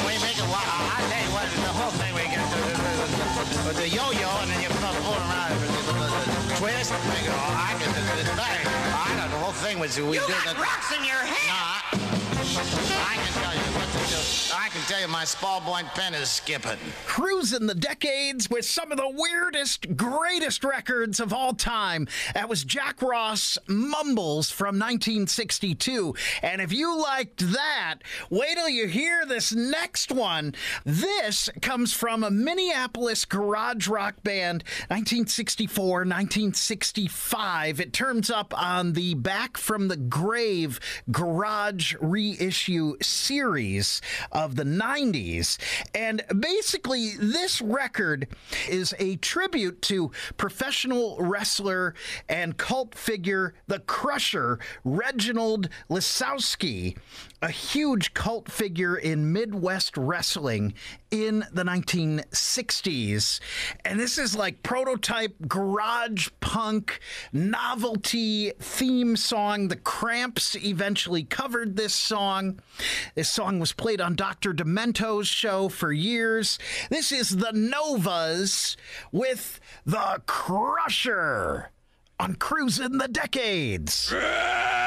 we make it wild. I tell you what, the whole thing we get the yo-yo, and then you pull around, the twist. Make it all. I know the whole thing was we You do got the. rocks in your head. I can tell you what to do. I can tell you my Spallpoint pen is skipping. Cruising the decades with some of the weirdest, greatest records of all time. That was Jack Ross Mumbles from 1962. And if you liked that, wait till you hear this next one. This comes from a Minneapolis garage rock band, 1964, 1965. It turns up on the Back from the Grave garage reissue series of the 90s. And basically, this record is a tribute to professional wrestler and cult figure, the Crusher, Reginald Lisowski, a huge cult figure in Midwest wrestling in the 1960s. And this is like prototype garage punk novelty theme song. The Cramps eventually covered this song. This song was played on Dr. Demento's show for years. This is the Novas with the Crusher on Cruising the Decades.